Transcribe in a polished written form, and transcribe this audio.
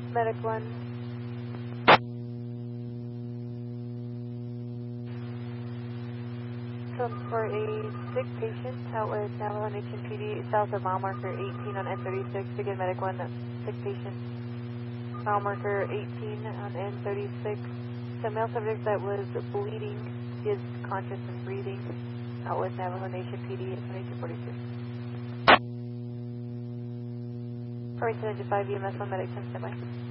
Medic 1. So for a sick patient out with Navajo Nation PD south of mile marker 18 on N36, again Medic 1, sick patient, mile marker 18 on N36. So male subject that was bleeding is conscious and breathing out with Navajo Nation PD at 2242. Orange 95 EMS 1 Medic 10 standby.